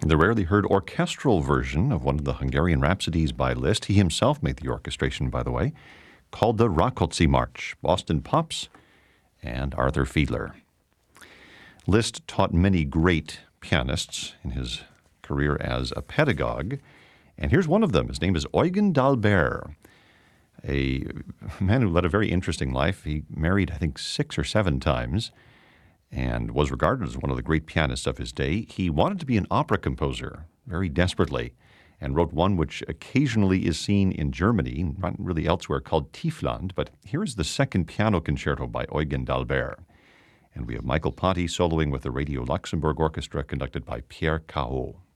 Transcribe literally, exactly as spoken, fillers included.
the rarely heard orchestral version of one of the Hungarian Rhapsodies by Liszt. He himself made the orchestration, by the way, called the Rákóczi March, Boston Pops, and Arthur Fiedler. Liszt taught many great pianists in his career as a pedagogue, and here's one of them. His name is Eugen d'Albert, a man who led a very interesting life. He married, I think, six or seven times and was regarded as one of the great pianists of his day. He wanted to be an opera composer very desperately and wrote one which occasionally is seen in Germany, not really elsewhere, called Tiefland. But here is the second piano concerto by Eugen d'Albert. And we have Michael Ponti soloing with the Radio Luxembourg Orchestra conducted by Pierre Cahot.